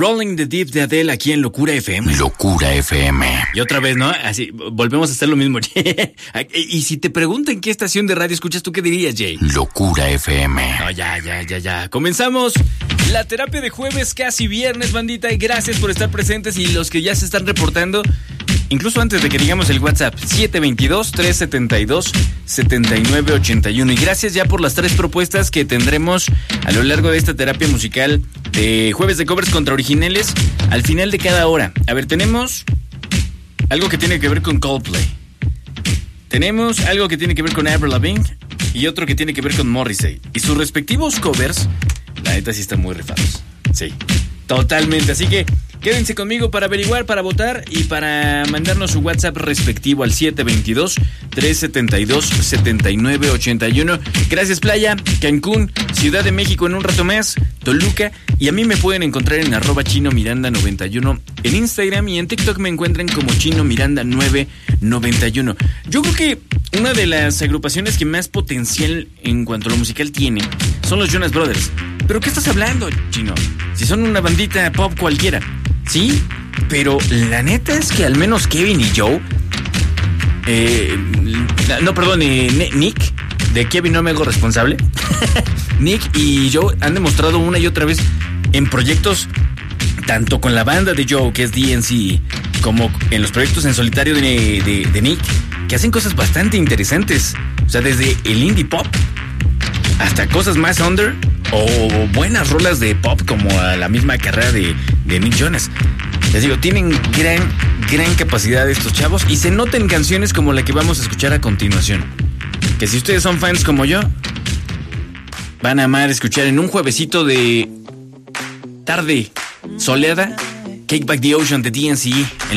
Rolling the Deep de Adele aquí en Locura FM. Locura FM. Y otra vez, ¿no? Así, volvemos a hacer lo mismo. Y si te preguntan qué estación de radio escuchas, ¿tú qué dirías, Jay? Locura FM. No, ya. Comenzamos la terapia de jueves, casi viernes, bandita. Y gracias por estar presentes y los que ya se están reportando. Incluso antes de que digamos el WhatsApp, 722-372-7981. Y gracias ya por las 3 propuestas que tendremos a lo largo de esta terapia musical de jueves de covers contra originales al final de cada hora. A ver, tenemos algo que tiene que ver con Coldplay. Tenemos algo que tiene que ver con Avril Lavigne y otro que tiene que ver con Morrissey. Y sus respectivos covers, la neta sí están muy rifados. Sí, totalmente. Así que quédense conmigo para averiguar, para votar y para mandarnos su WhatsApp respectivo al 722-372-7981. Gracias, Playa, Cancún, Ciudad de México en un rato más, Toluca. Y a mí me pueden encontrar en @ChinoMiranda91 en Instagram y en TikTok me encuentran como ChinoMiranda991. Yo creo que una de las agrupaciones que más potencial en cuanto a lo musical tiene son los Jonas Brothers. ¿Pero qué estás hablando, Chino? Si son una bandita pop cualquiera. Sí, pero la neta es que al menos Kevin y Joe... Nick, de Kevin no me hago responsable. Nick y Joe han demostrado una y otra vez en proyectos, tanto con la banda de Joe, que es DNC, como en los proyectos en solitario de Nick, que hacen cosas bastante interesantes. O sea, desde el indie pop hasta cosas más under o buenas rolas de pop como a la misma carrera de Nick Jonas. Les digo, tienen gran capacidad estos chavos y se nota en canciones como la que vamos a escuchar a continuación. Que si ustedes son fans como yo, van a amar escuchar en un juevesito de tarde soleada, Cake Back the Ocean de DNC.